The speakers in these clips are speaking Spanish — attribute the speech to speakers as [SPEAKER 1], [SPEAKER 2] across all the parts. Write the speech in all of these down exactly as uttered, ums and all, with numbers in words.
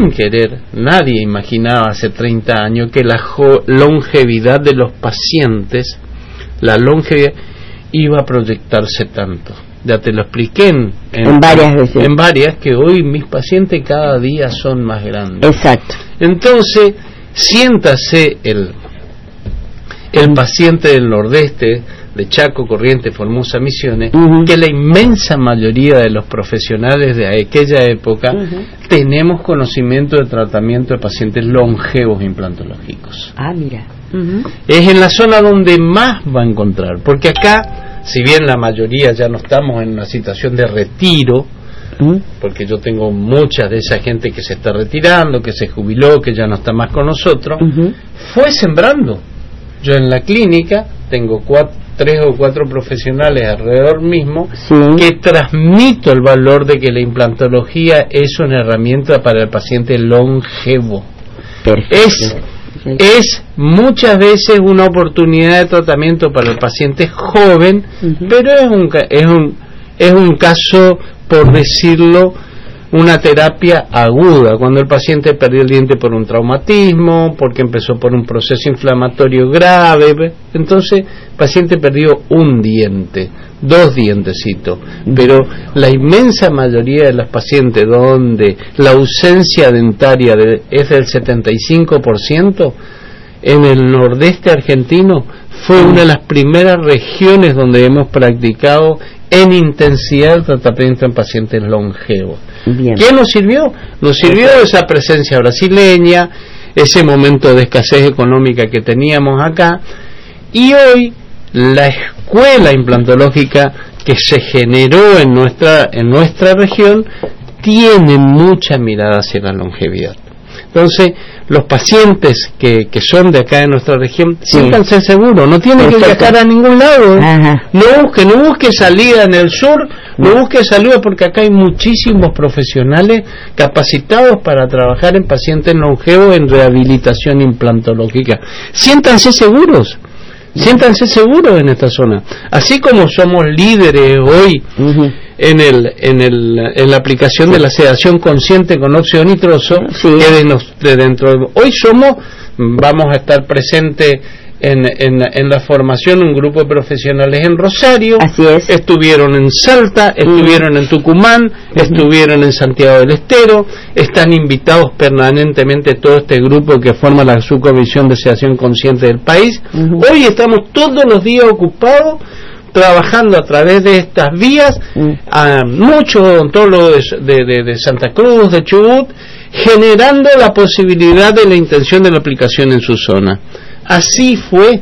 [SPEAKER 1] sin querer, nadie imaginaba hace treinta años que la longevidad de los pacientes, la longevidad, iba a proyectarse tanto. Ya te lo expliqué en, en,
[SPEAKER 2] en varias veces.
[SPEAKER 1] En varias, que hoy mis pacientes cada día son más grandes.
[SPEAKER 2] Exacto.
[SPEAKER 1] Entonces, siéntase el, el uh-huh. paciente del nordeste, de Chaco, Corrientes, Formosa, Misiones, uh-huh. que la inmensa mayoría de los profesionales de aquella época uh-huh. tenemos conocimiento de tratamiento de pacientes longevos implantológicos.
[SPEAKER 2] Ah, mira. Uh-huh.
[SPEAKER 1] Es en la zona donde más va a encontrar, porque acá, si bien la mayoría ya no estamos en una situación de retiro, uh-huh. porque yo tengo mucha de esa gente que se está retirando, que se jubiló, que ya no está más con nosotros, uh-huh. fue sembrando. Yo en la clínica tengo cuatro tres o cuatro profesionales alrededor mismo sí. que transmito el valor de que la implantología es una herramienta para el paciente longevo. Perfecto. Es, es muchas veces una oportunidad de tratamiento para el paciente joven, uh-huh. pero es un, es un es un caso, por decirlo, una terapia aguda, cuando el paciente perdió el diente por un traumatismo, porque empezó por un proceso inflamatorio grave. Entonces el paciente perdió un diente, dos dientecitos, pero la inmensa mayoría de los pacientes donde la ausencia dentaria de, es del setenta y cinco por ciento, en el nordeste argentino fue una de las primeras regiones donde hemos practicado en intensidad el tratamiento en pacientes longevos. Bien. ¿Qué nos sirvió? Nos sirvió esa presencia brasileña, ese momento de escasez económica que teníamos acá, y hoy la escuela implantológica que se generó en nuestra en nuestra región tiene mucha mirada hacia la longevidad. Entonces, los pacientes que, que son de acá de nuestra región, sí. siéntanse seguros, no tienen que viajar a ningún lado. Ajá. No busque, no busque salida en el sur, no, no busque salida, porque acá hay muchísimos profesionales capacitados para trabajar en pacientes longevos en rehabilitación implantológica. Siéntanse seguros. Siéntanse seguros en esta zona. Así como somos líderes hoy uh-huh. en el en el en la aplicación sí. de la sedación consciente con óxido nitroso, sí. que de, nos, de dentro de, hoy somos, vamos a estar presentes en, en, en la formación un grupo de profesionales en Rosario. Así es. Estuvieron en Salta, estuvieron uh-huh. en Tucumán, uh-huh. estuvieron en Santiago del Estero, están invitados permanentemente todo este grupo que forma la subcomisión de sedación consciente del país. Uh-huh. Hoy estamos todos los días ocupados trabajando a través de estas vías, uh-huh. a muchos odontólogos de, de, de, de Santa Cruz, de Chubut, generando la posibilidad de la intención de la aplicación en su zona. Así fue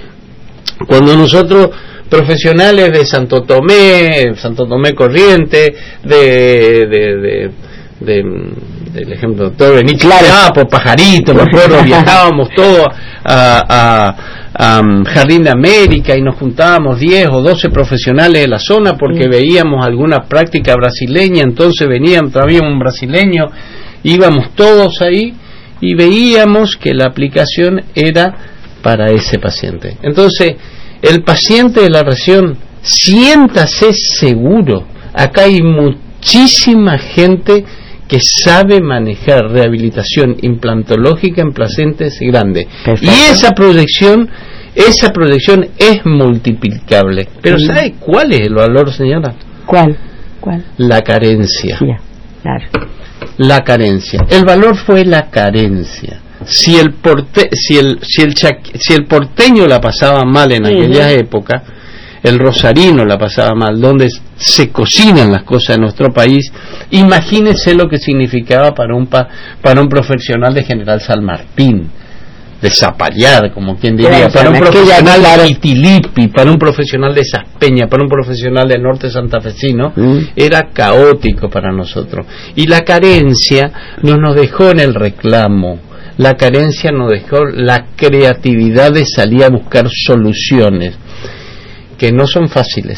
[SPEAKER 1] cuando nosotros, profesionales de Santo Tomé, Santo Tomé Corriente, de, de, de, de del ejemplo doctor Benicio, claro. por Pajarito, me acuerdo, viajábamos todos a, a, a Jardín de América y nos juntábamos diez o doce profesionales de la zona porque mm. veíamos alguna práctica brasileña, entonces venían, traía un brasileño, íbamos todos ahí y veíamos que la aplicación era para ese paciente. Entonces, el paciente de la región, siéntase seguro. Acá hay muchísima gente que sabe manejar rehabilitación implantológica en pacientes grandes. Perfecto. Y esa proyección, esa proyección es multiplicable. Pero sí. ¿sabe cuál es el valor, señora?
[SPEAKER 2] ¿Cuál? ¿Cuál?
[SPEAKER 1] La carencia.
[SPEAKER 2] Sí, claro.
[SPEAKER 1] La carencia. El valor fue la carencia. Si el porte, si el si el cha, si el porteño la pasaba mal en aquella uh-huh. época, el rosarino la pasaba mal, donde se cocinan las cosas en nuestro país, imagínese lo que significaba para un pa, para un profesional de General San Martín, de Zapallar, como quien diría, para un profesional de Itilipi, para un profesional de Saspeña, para un profesional del norte santafesino, mm. era caótico para nosotros. Y la carencia no nos dejó en el reclamo, la carencia nos dejó la creatividad de salir a buscar soluciones, que no son fáciles.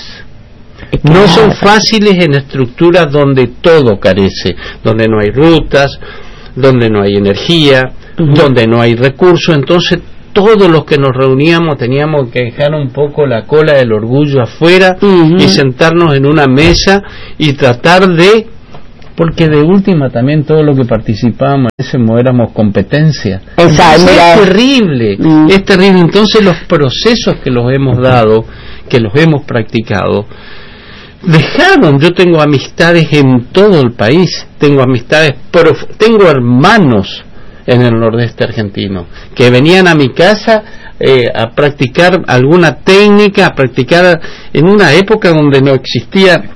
[SPEAKER 1] No son fáciles en estructuras donde todo carece, donde no hay rutas, donde no hay energía, uh-huh. donde no hay recursos. Entonces todos los que nos reuníamos teníamos que dejar un poco la cola del orgullo afuera uh-huh. y sentarnos en una mesa y tratar de porque de última también todo lo que participábamos en ese éramos competencia.
[SPEAKER 2] Exacto.
[SPEAKER 1] Es terrible, mm. es terrible. Entonces los procesos que los hemos dado, que los hemos practicado, dejaron, yo tengo amistades en todo el país, tengo amistades, prof, tengo hermanos en el nordeste argentino, que venían a mi casa eh, a practicar alguna técnica, a practicar en una época donde no existía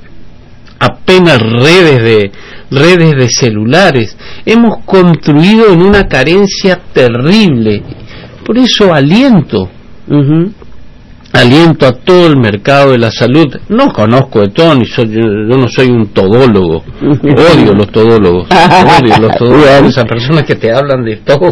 [SPEAKER 1] apenas redes de redes de celulares. Hemos construido en una carencia terrible. Por eso aliento, uh-huh. aliento a todo el mercado de la salud. No conozco de todo, ni soy, yo no soy un todólogo. Odio los todólogos. Odio los todólogos. Esas personas que te hablan de todo.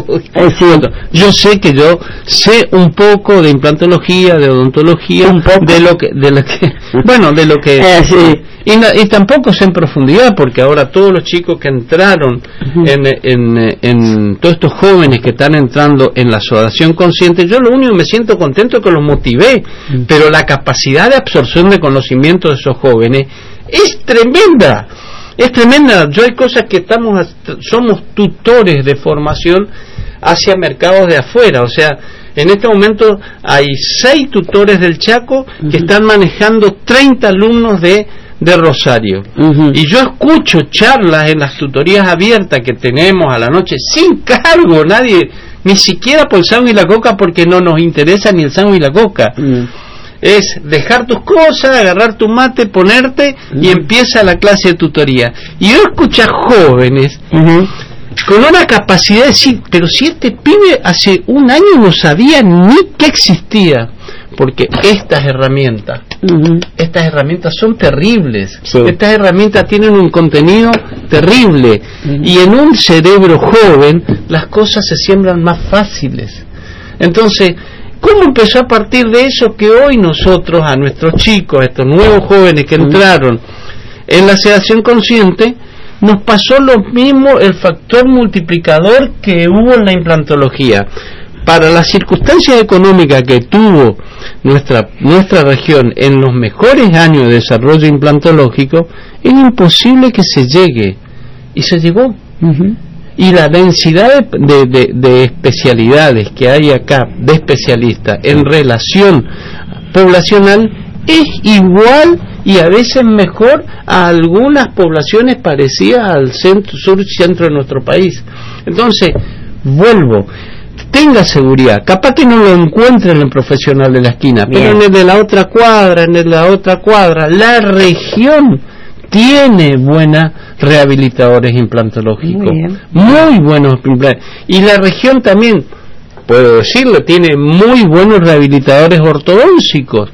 [SPEAKER 1] Yo sé que yo sé un poco de implantología, de odontología, de lo que, de lo que, bueno, de lo que. Eh, sí. Y, y tampoco sé en profundidad, porque ahora todos los chicos que entraron uh-huh. en, en, en todos estos jóvenes que están entrando en la sedación consciente, yo lo único que me siento contento es que los motivé, uh-huh. pero la capacidad de absorción de conocimiento de esos jóvenes es tremenda, es tremenda. Yo hay cosas que estamos, somos tutores de formación hacia mercados de afuera, o sea, en este momento hay seis tutores del Chaco uh-huh. que están manejando treinta alumnos de de Rosario, uh-huh. y yo escucho charlas en las tutorías abiertas que tenemos a la noche sin cargo, nadie, ni siquiera por el sándwich y la coca, porque no nos interesa ni el sándwich y la coca. Uh-huh. Es dejar tus cosas, agarrar tu mate, ponerte uh-huh. y empieza la clase de tutoría. Y yo escucho a jóvenes uh-huh. con una capacidad de decir, pero si este pibe hace un año no sabía ni que existía. Porque estas herramientas, uh-huh. estas herramientas son terribles, sí. estas herramientas tienen un contenido terrible, uh-huh. y en un cerebro joven las cosas se siembran más fáciles. Entonces, ¿cómo empezó a partir de eso que hoy nosotros, a nuestros chicos, a estos nuevos jóvenes que uh-huh. entraron en la sedación consciente, nos pasó lo mismo, el factor multiplicador que hubo en la implantología? Para las circunstancias económicas que tuvo nuestra nuestra región en los mejores años de desarrollo implantológico, era imposible que se llegue, y se llegó. Uh-huh. Y la densidad de, de, de especialidades que hay acá, de especialistas, en relación poblacional, es igual y a veces mejor a algunas poblaciones parecidas al centro, sur centro de nuestro país. Entonces, vuelvo, tenga seguridad, capaz que no lo encuentre en el profesional de la esquina, bien, pero en el de la otra cuadra, en el de la otra cuadra, la región tiene buenos rehabilitadores implantológicos, muy, muy buenos implantes, y la región también, puedo decirlo, tiene muy buenos rehabilitadores ortodónticos.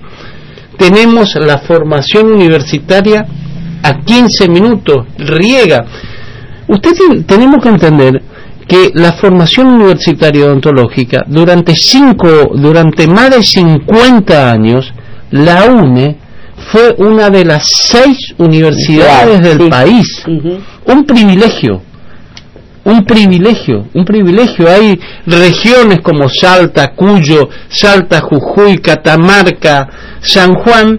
[SPEAKER 1] Tenemos la formación universitaria a quince minutos, riega. Usted tiene, tenemos que entender que la formación universitaria odontológica durante cinco, durante más de cincuenta años, la UNE fue una de las seis universidades del sí. país. Uh-huh. Un privilegio, un privilegio, un privilegio. Hay regiones como Salta, Cuyo, Salta, Jujuy, Catamarca, San Juan,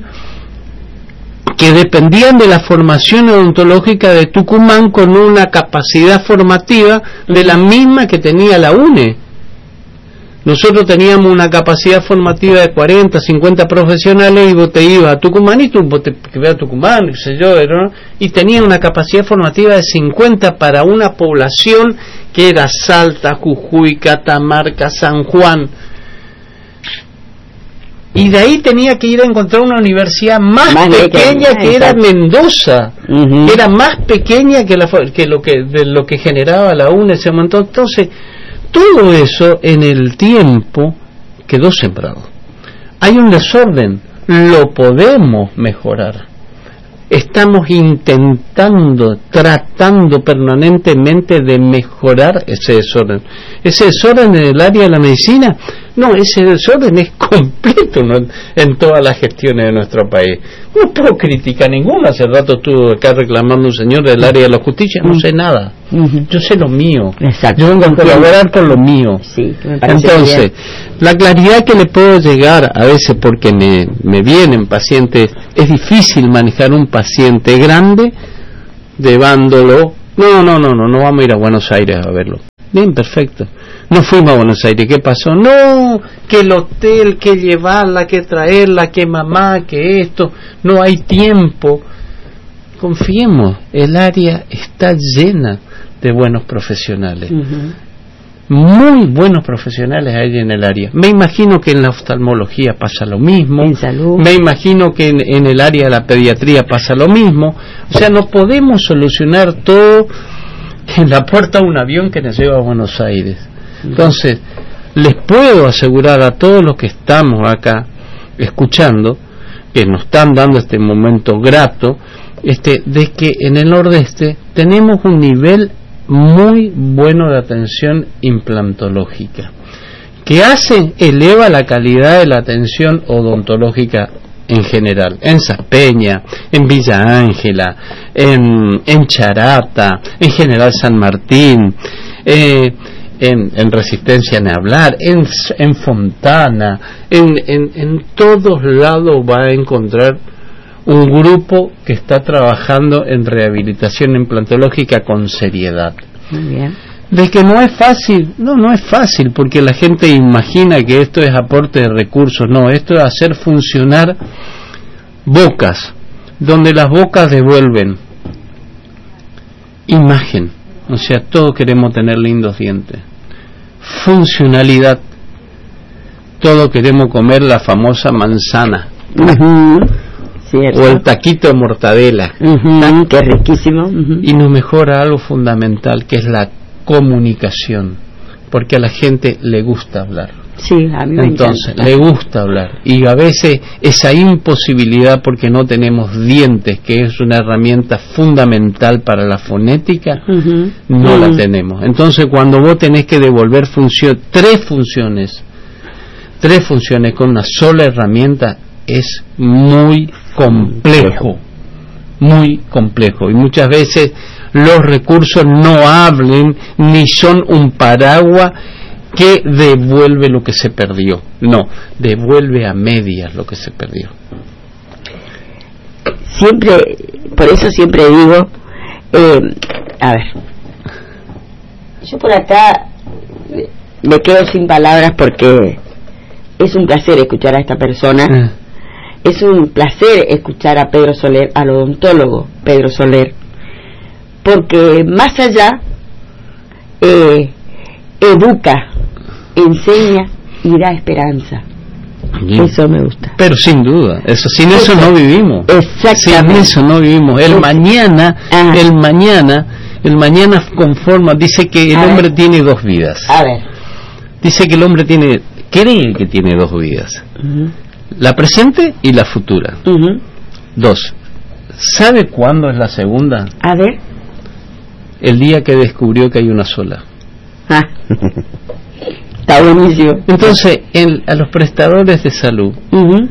[SPEAKER 1] que dependían de la formación odontológica de Tucumán con una capacidad formativa de la misma que tenía la UNE. Nosotros teníamos una capacidad formativa de cuarenta, cincuenta profesionales, y vos te ibas a Tucumán y tú te ibas a Tucumán, qué sé yo, ¿no? Y tenía una capacidad formativa de cincuenta para una población que era Salta, Jujuy, Catamarca, San Juan. Y de ahí tenía que ir a encontrar una universidad más, más pequeña que, que era Mendoza, uh-huh. era más pequeña que, la, que lo que de lo que generaba la UNE ese momento. Entonces, todo eso en el tiempo quedó sembrado. Hay un desorden, lo podemos mejorar. Estamos intentando, tratando permanentemente de mejorar ese desorden. Ese desorden en el área de la medicina, no, ese desorden es completo, ¿no?, en todas las gestiones de nuestro país. No puedo criticar ninguna. Hace rato estuvo acá reclamando un señor del área de la justicia, no sé nada. Uh-huh. Yo sé lo mío. Exacto. Yo vengo a colaborar por lo mío. Sí, me parece. Entonces, bien. La claridad que le puedo llegar a veces, porque me, me vienen pacientes, es difícil manejar un paciente grande llevándolo. No, no, no, no, no vamos a ir a Buenos Aires a verlo. Bien, perfecto. No fuimos a Buenos Aires, ¿qué pasó? No, que el hotel, que llevarla, que traerla, que mamá, que esto, no hay tiempo. Confiemos, el área está llena de buenos profesionales. Uh-huh. Muy buenos profesionales hay en el área. Me imagino que en la oftalmología pasa lo mismo.
[SPEAKER 2] En salud.
[SPEAKER 1] Me imagino que en, en el área de la pediatría pasa lo mismo. O sea, no podemos solucionar todo en la puerta de un avión que nos lleva a Buenos Aires. Entonces, les puedo asegurar a todos los que estamos acá escuchando, que nos están dando este momento grato, este, de que en el Nordeste tenemos un nivel muy bueno de atención implantológica, que hace, eleva la calidad de la atención odontológica en general, en Saspeña, en Villa Ángela, en, en Charata, en General San Martín, eh, en, en Resistencia ni hablar, en, en Fontana, en, en, en todos lados va a encontrar un grupo que está trabajando en rehabilitación implantológica con seriedad.
[SPEAKER 2] Muy bien.
[SPEAKER 1] De que no es fácil, no, no es fácil, porque la gente imagina que esto es aporte de recursos. No, esto es hacer funcionar bocas, donde las bocas devuelven imagen. O sea, todos queremos tener lindos dientes. Funcionalidad. Todos queremos comer la famosa manzana.
[SPEAKER 2] Uh-huh. Cierto.
[SPEAKER 1] O el taquito de mortadela.
[SPEAKER 2] Uh-huh, que es riquísimo. Uh-huh.
[SPEAKER 1] Y nos mejora algo fundamental, que es la comunicación, porque a la gente le gusta hablar.
[SPEAKER 2] Sí, a mí me
[SPEAKER 1] Entonces,
[SPEAKER 2] encanta.
[SPEAKER 1] le gusta hablar. Y a veces esa imposibilidad, porque no tenemos dientes, que es una herramienta fundamental para la fonética, uh-huh. no uh-huh. la tenemos. Entonces, cuando vos tenés que devolver función, tres funciones, tres funciones con una sola herramienta, es muy complejo, muy complejo, y muchas veces los recursos no hablen ni son un paraguas que devuelve lo que se perdió, no, devuelve a medias lo que se perdió.
[SPEAKER 2] Siempre, por eso siempre digo, eh, a ver, yo por acá me quedo sin palabras porque es un placer escuchar a esta persona. Eh. Es un placer escuchar a Pedro Soler, al odontólogo Pedro Soler, porque más allá eh, educa, enseña y da esperanza. Sí. Eso me gusta.
[SPEAKER 1] Pero sin duda, eso sin eso, eso no vivimos.
[SPEAKER 2] Exactamente.
[SPEAKER 1] Sin eso no vivimos. El es, mañana, ah. el mañana, el mañana conforma. Dice que el a hombre ver. tiene dos vidas.
[SPEAKER 2] A ver.
[SPEAKER 1] Dice que el hombre tiene, cree que tiene dos vidas. Uh-huh. La presente y la futura. Uh-huh. Dos. ¿Sabe cuándo es la segunda?
[SPEAKER 2] A ver.
[SPEAKER 1] El día que descubrió que hay una sola.
[SPEAKER 2] Ah. Está buenísimo.
[SPEAKER 1] Entonces, el, a los prestadores de salud uh-huh.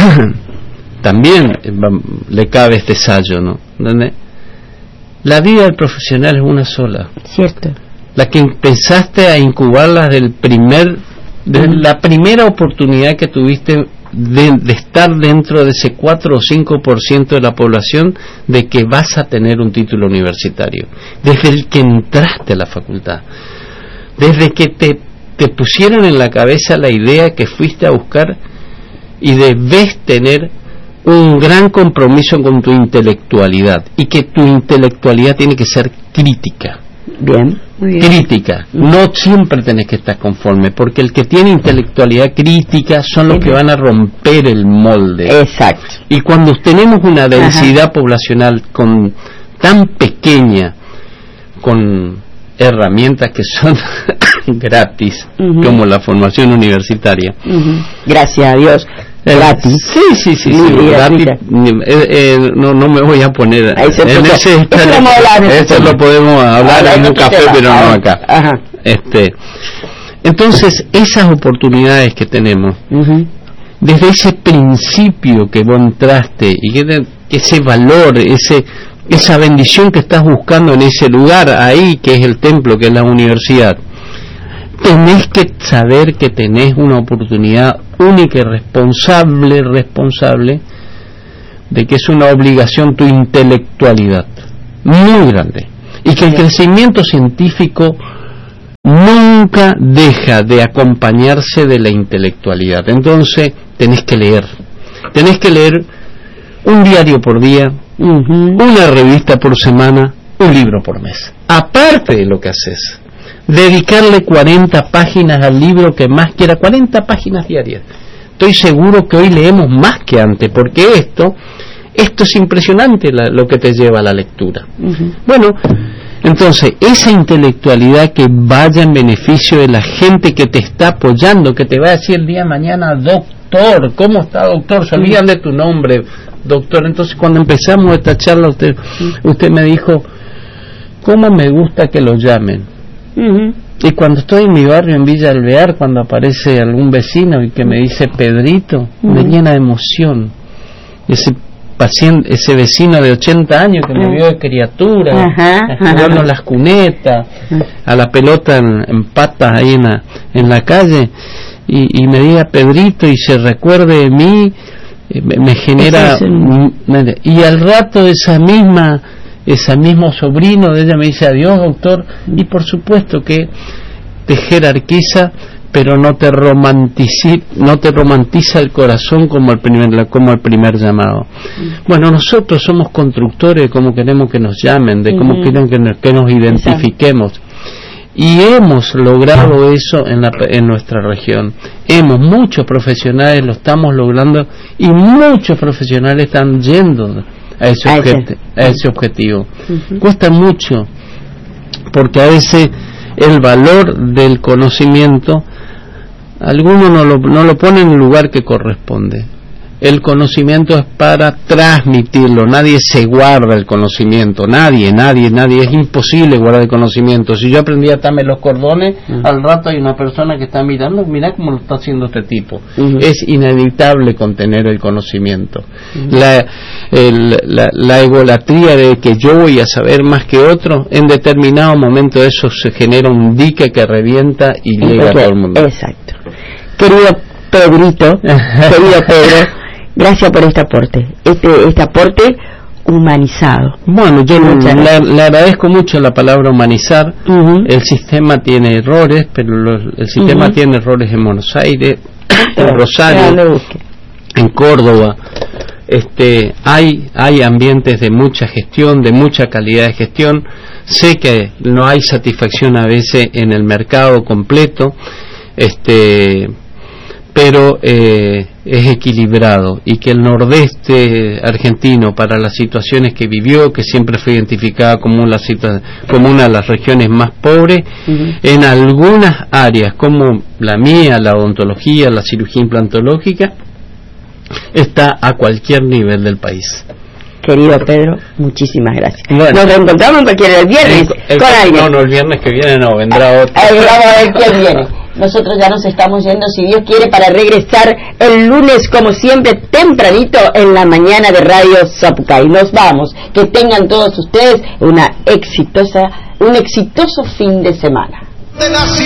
[SPEAKER 1] también le cabe este sallo, ¿no? Donde la vida del profesional es una sola.
[SPEAKER 2] Cierto.
[SPEAKER 1] La que empezaste a incubarla del primer, de uh-huh. la primera oportunidad que tuviste De, de estar dentro de ese cuatro o cinco por ciento de la población de que vas a tener un título universitario, desde el que entraste a la facultad, desde que te, te pusieron en la cabeza la idea que fuiste a buscar, y debes tener un gran compromiso con tu intelectualidad, y que tu intelectualidad tiene que ser crítica.
[SPEAKER 2] Bien, muy bien.
[SPEAKER 1] Crítica, no siempre tenés que estar conforme, porque el que tiene intelectualidad crítica son los que van a romper el molde.
[SPEAKER 2] Exacto.
[SPEAKER 1] Y cuando tenemos una densidad Ajá. poblacional con tan pequeña, con herramientas que son gratis, uh-huh. como la formación universitaria.
[SPEAKER 2] Uh-huh. Gracias a Dios. Gratis.
[SPEAKER 1] Sí, sí, sí, sí, sí gratis. Eh, eh, no, no me voy a poner en ese. Eso este, lo podemos hablar en un café, pero no acá. Ajá. Este, entonces, esas oportunidades que tenemos, uh-huh. desde ese principio que vos entraste y que de, ese valor, ese, esa bendición que estás buscando en ese lugar ahí, que es el templo, que es la universidad. Tenés que saber que tenés una oportunidad única y responsable, responsable, de que es una obligación tu intelectualidad. muy grande, y que el crecimiento científico nunca deja de acompañarse de la intelectualidad. Entonces tenés que leer, tenés que leer un diario por día, uh-huh. una revista por semana, un libro por mes. Aparte de lo que haces, dedicarle cuarenta páginas al libro que más quiera, cuarenta páginas diarias. Estoy seguro que hoy leemos más que antes, porque esto, esto es impresionante la, lo que te lleva a la lectura. Uh-huh. Bueno, entonces, esa intelectualidad que vaya en beneficio de la gente que te está apoyando, que te va a decir el día de mañana, doctor, ¿cómo está, doctor? Se olvidan de tu nombre, doctor. Entonces, cuando empezamos esta charla, usted, usted me dijo, ¿cómo me gusta que lo llamen? Uh-huh. Y cuando estoy en mi barrio, en Villa Alvear, cuando aparece algún vecino y que me dice Pedrito, uh-huh. me llena de emoción. Ese paciente, ese vecino de ochenta años que me vio de criatura, uh-huh. jugando en las cunetas, uh-huh. a la pelota en, en patas ahí en la, en la calle, y, y me diga Pedrito y se recuerde de mí, me, me genera... El... Y al rato esa misma... ese mismo sobrino de ella me dice adiós, doctor, y por supuesto que te jerarquiza, pero no te romantiza, no te romantiza el corazón como el primer, como el primer llamado. Bueno, nosotros somos constructores de cómo queremos que nos llamen, de cómo uh-huh. quieren que nos, que nos identifiquemos. Y hemos logrado eso en, la, en nuestra región. Hemos, muchos profesionales lo estamos logrando, y muchos profesionales están yendo a ese, objet- a ese objetivo. Uh-huh. Cuesta mucho, porque a veces el valor del conocimiento algunos no lo, no lo ponen en el lugar que corresponde. El conocimiento es para transmitirlo, nadie se guarda el conocimiento, nadie, nadie, nadie, es imposible guardar el conocimiento. Si yo aprendí a atarme los cordones, uh-huh. al rato hay una persona que está mirando, mira cómo lo está haciendo este tipo. Uh-huh. Es inevitable contener el conocimiento. Uh-huh. La, el, la, la egolatría de que yo voy a saber más que otro, en determinado momento eso se genera un dique que revienta y llega a todo el mundo.
[SPEAKER 2] Exacto. Querido Pedrito, querido Pedro, gracias por este aporte, este, este aporte humanizado.
[SPEAKER 1] Bueno, yo le, le agradezco mucho la palabra humanizar. Uh-huh. El sistema tiene errores, pero los, el sistema uh-huh. tiene errores en Buenos Aires, en Rosario, en Córdoba. Este, hay, hay ambientes de mucha gestión, de mucha calidad de gestión. Sé que no hay satisfacción a veces en el mercado completo, este, pero eh, es equilibrado, y que el nordeste argentino, para las situaciones que vivió, que siempre fue identificada como una, como una de las regiones más pobres, uh-huh. en algunas áreas como la mía, la odontología, la cirugía implantológica, está a cualquier nivel del país.
[SPEAKER 2] Querido Pedro, muchísimas gracias. Bueno, nos reencontramos cualquiera el viernes
[SPEAKER 1] el, el, con alguien. No, no, el viernes que viene no, vendrá otro.
[SPEAKER 2] Ahí vamos a ver quién viene. Nosotros ya nos estamos yendo, si Dios quiere, para regresar el lunes, como siempre, tempranito en la mañana de Radio Zapucay. Nos vamos. Que tengan todos ustedes una exitosa, un exitoso fin de semana.